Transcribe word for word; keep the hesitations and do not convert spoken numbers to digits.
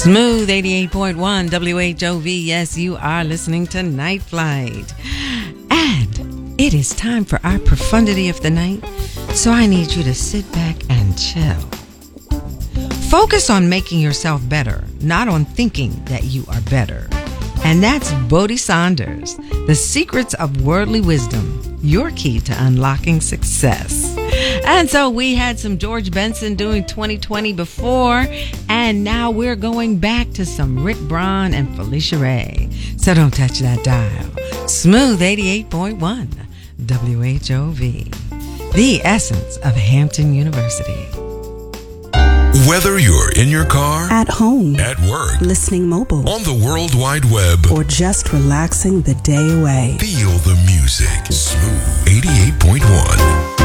Smooth eighty-eight point one W H O V. Yes, you are listening to Night Flight. And it is time for our profundity of the night. So I need you to sit back and chill. Focus on making yourself better, not on thinking that you are better. And that's Bodhi Saunders, The Secrets of Worldly Wisdom, your key to unlocking success. And so we had some George Benson doing twenty twenty before, and now we're going back to some Rick Braun and Felicia Ray. So don't touch that dial. Smooth eighty-eight point one W H O V, the essence of Hampton University. Whether you're in your car, at home, at work, listening mobile, on the World Wide Web, or just relaxing the day away, feel the music. Smooth eighty-eight point one.